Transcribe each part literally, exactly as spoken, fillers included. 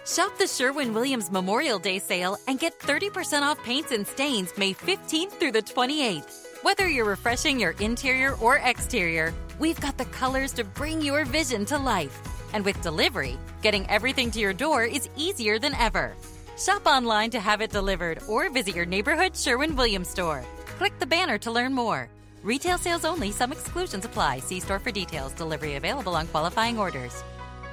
Shop the Sherwin-Williams Memorial Day sale and get thirty percent off paints and stains May fifteenth through the twenty-eighth. Whether you're refreshing your interior or exterior, we've got the colors to bring your vision to life. And with delivery, getting everything to your door is easier than ever. Shop online to have it delivered or visit your neighborhood Sherwin-Williams store. Click the banner to learn more. Retail sales only. Some exclusions apply. See store for details. Delivery available on qualifying orders.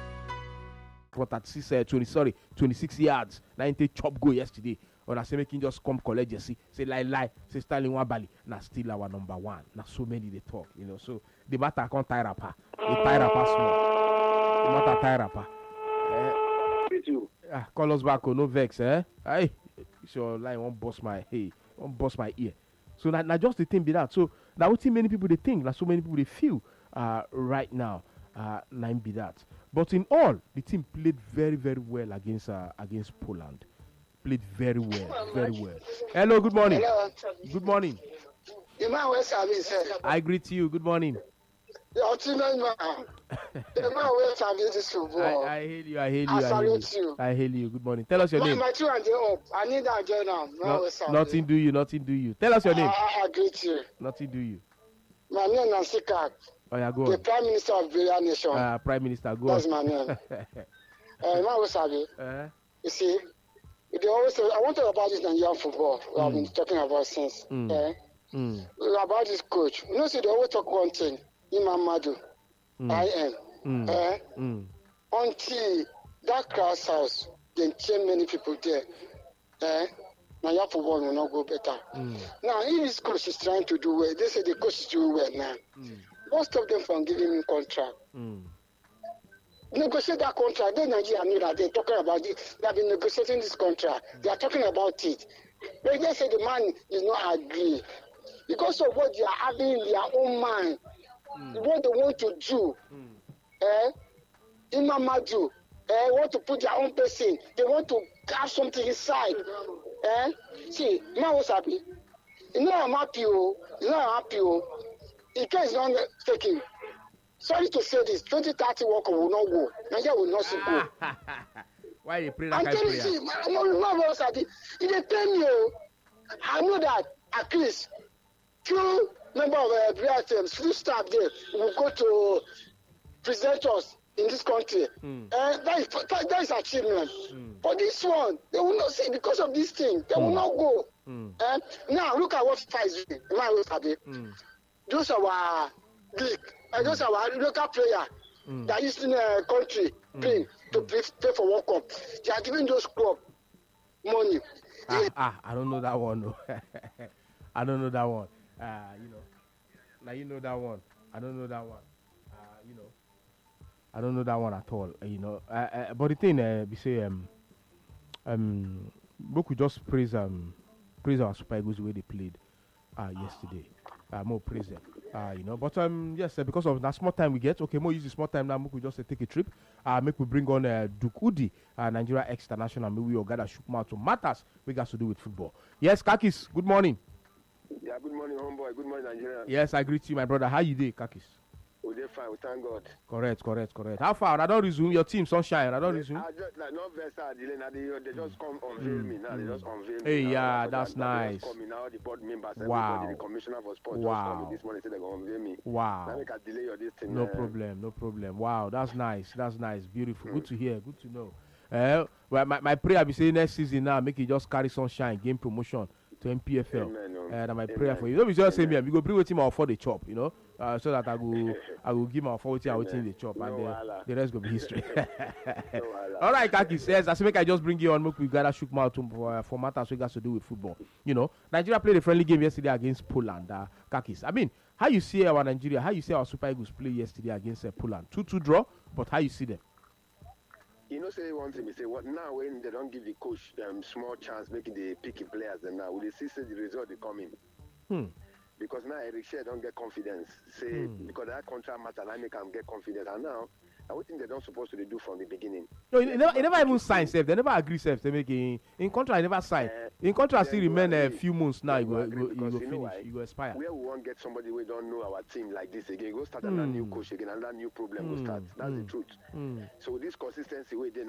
What at six, uh, twenty, sorry, twenty-six yards. ninety chop go yesterday. Or I say making just come collect Jesse. Say lie lie. Say Sterling Wabali. Now still our number one. Now so many they talk, you know. So the matter can't tie rapper. The tie rapper small. The matter tie rapper. Uh, ah, call us back. Oh, no vex, eh? Aye. So lie won't bust my hey, won't bust my ear. So now, now just the thing be that. So now what many people they think, like so many people they feel uh right now. Uh, nine be that. But in all, the team played very, very well against uh, against Poland. Played very well, very well. Hello, good morning. Hello. Good morning. The man will service. I greet you. Good morning. The ultimate man. The man will service this football. I, I hail you. I hail you. I I salute hail you. you. I hail you. Good morning. Tell us your My, name. my two and the up. I need that join now. No, nothing do you. Nothing do you. Tell us your name. I, I greet you. Nothing do you. My name is Sikak. Oh yeah, go The on. Prime Minister of Beria Nation. Uh, Prime Minister, go That's on. my name. uh, man will service. uh, You see, they always say, I want to talk about this Nigerian football we Mm. have been talking about since. Mm. Eh? mm, About this coach. You know, see, they always talk one thing. Imam Madu. mm, I am. mm, Eh? mm, Until that class house, then chain many people there. Eh? Nigerian football will not go better. mm, Now, if this coach is trying to do well, they say the coach is doing well now. mm, Don't stop them from giving him contract. mm. Negotiate that contract. Then Nigeria knew that they're talking about it. They have been negotiating this contract. They are talking about it. But they say the man is not agree. Because of what they are having in their own mind, Mm. what they want to do, Mm. eh? Imam Madu, eh? Want to put their own person. They want to have something inside. Eh? See, man was happy. You know I'm happy, oh. You know I'm happy, oh. The case is not taking. Sorry to say this, twenty thirty World Cup will not go. Nigeria will not see go. Why you pray I'm like I telling pray? you, my man was happy. He dey tell me, oh, I know that at least few member of uh, prayer teams, few staff there will go to present us in this country. Mm. Uh, that, is, that, that is achievement. Mm. But this one, they will not see because of this thing. They will Mm. not go. Mm. Uh, now look at what FIFA is doing. Man was happy. Mm. Those are our league, uh, those are our local player Mm. that is in the country paying to pay, pay for World Cup. They are giving those club money. Ah, ah, I don't know that one. No. I don't know that one. Uh, you know, now you know that one. I don't know that one. Uh, you know, I don't know that one at all. Uh, you know, uh, uh, but the thing, uh, we say, um, um, we could just praise um, praise our Super Eagles the way they played uh, yesterday. Uh, more praise them. Uh, you know, but um, yes, uh, because of that small time we get, okay, more use the small time now. We could just uh, take a trip. Uh, make we bring on uh, Duke Udi, uh, Nigeria ex-international. Maybe we all gather shoot mouth to matters we got to do with football. Yes, Kakis. Good morning. Yeah, good morning, homeboy. Good morning, Nigeria. Yes, I greet you, my brother. How you doing, Kakis? We did fine. We thank God. Correct, correct, correct. How far? I don't resume your team, Sunshine. I don't resume. I just like not very sad. They, they just come unveil Mm, me now. They just unveil me. Hey, now. yeah, But that's they- they nice. Just come in now. The board members, Wow. everybody, the commissioner for sports, Wow. just come in this morning. Say they're gonna unveil me. Now Wow. make a delay your this thing. No uh, problem, no problem. Wow, that's nice. That's nice. Beautiful. Good to hear. Good to know. Uh, well, my, my prayer be say next season now, make it just carry Sunshine, gain promotion to M P F L. Amen, um, Uh, that's my amen. prayer for you. Don't be just say me, we go bring with him our for the chop, you know, uh, so that I go, I will give my for with him Amen. the chop, No and the, wahala. the rest go be history. wahala. All right, Kaki says, I say make I just bring you on, make we gather shook mouth to- for, uh, for matters we got to do with football. You know, Nigeria played a friendly game yesterday against Poland. Uh, Kakis, I mean, how you see our Nigeria, how you see our Super Eagles play yesterday against uh, Poland? two two draw, but how you see them? You know, say one thing. We say what now when they don't give the coach um, small chance making the picky players. Then now we see say the result they come in. Hmm. Because now Eric Shea don't get confidence. Say Hmm. because that contract matter, I make him get confidence. And now I would think they don't supposed to do from the beginning. No, he, he never, he never even signed safe. They never agree safe. They make in, in contract. He never signed. Uh, In contract, then still you remain a agree. few months now. Then You you go, agree you go, you because go you know finish. why? You go expire. Where we won't get somebody we don't know our team like this again. Go start another new Hmm. coach again, another new problem Hmm. will start. That's Hmm. the truth. Hmm. So this consistency we did